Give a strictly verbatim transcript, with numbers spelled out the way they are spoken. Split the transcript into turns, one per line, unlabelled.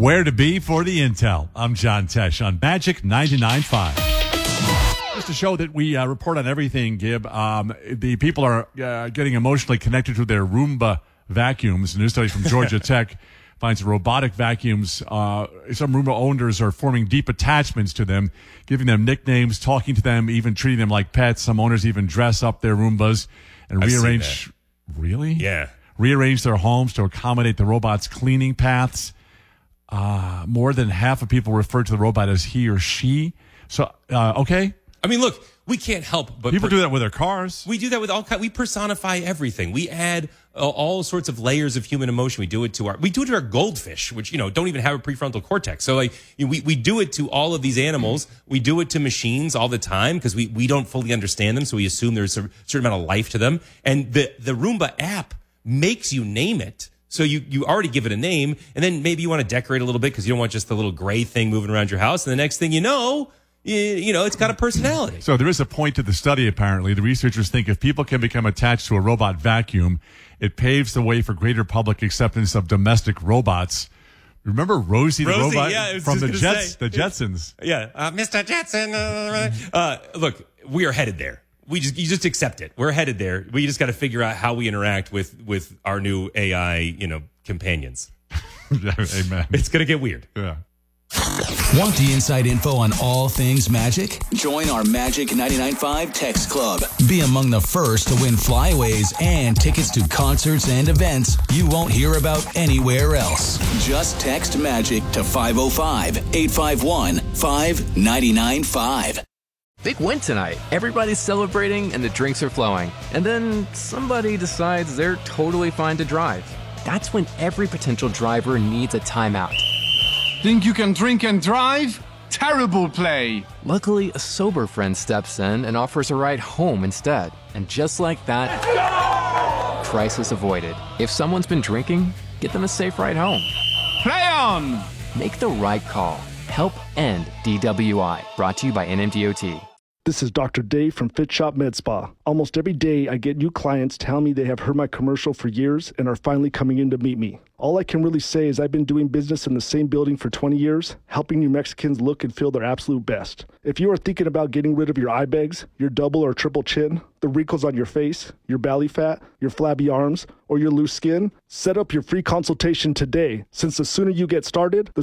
Where to be for the intel. I'm John Tesh on Magic ninety-nine point five. Just a show that we uh, report on everything, Gib. Um, the people are uh, getting emotionally connected to their Roomba vacuums. A new study from Georgia Tech finds robotic vacuums. Uh, some Roomba owners are forming deep attachments to them, giving them nicknames, talking to them, even treating them like pets. Some owners even dress up their Roombas and
I've
rearrange. Really?
Yeah.
Rearrange their homes to accommodate the robot's cleaning paths. Uh, more than half of people refer to the robot as he or she. So, uh, okay.
I mean, look, we can't help but
People
per-
do that with their cars.
We do that with all kind. We personify everything. We add uh, all sorts of layers of human emotion. We do it to our. We do it to our goldfish, which you know don't even have a prefrontal cortex. So like you know, we we do it to all of these animals. We do it to machines all the time because we we don't fully understand them. So we assume there's a certain amount of life to them. And the the Roomba app makes you name it. So you, you already give it a name, and then maybe you want to decorate a little bit because you don't want just the little gray thing moving around your house. And the next thing you know, you, you know, it's got a personality.
So there is a point to the study, apparently. The researchers think if people can become attached to a robot vacuum, it paves the way for greater public acceptance of domestic robots. Remember Rosie,
Rosie
the robot
yeah, I was
from
just
the
gonna
Jets,
say.
the Jetsons?
Yeah, uh, Mister Jetson. Uh, uh, look, we are headed there. We just you just accept it. We're headed there. We just got to figure out how we interact with with our new A I, you know, companions.
Yeah, amen.
It's gonna get weird.
Yeah.
Want the inside info on all things Magic? Join our Magic ninety-nine point five text club. Be among the first to win flyaways and tickets to concerts and events you won't hear about anywhere else. Just text Magic to five oh five, eight five one, five nine nine five.
Big win tonight. Everybody's celebrating and the drinks are flowing. And then somebody decides they're totally fine to drive. That's when every potential driver needs a timeout.
Think you can drink and drive? Terrible play.
Luckily, a sober friend steps in and offers a ride home instead. And just like that, crisis avoided. If someone's been drinking, get them a safe ride home.
Play on!
Make the right call. Help end D W I. Brought to you by N M D O T.
This is Doctor Dave from Fit Shop Med Spa. Almost every day, I get new clients telling me they have heard my commercial for years and are finally coming in to meet me. All I can really say is I've been doing business in the same building for twenty years, helping New Mexicans look and feel their absolute best. If you are thinking about getting rid of your eye bags, your double or triple chin, the wrinkles on your face, your belly fat, your flabby arms, or your loose skin, set up your free consultation today, since the sooner you get started, the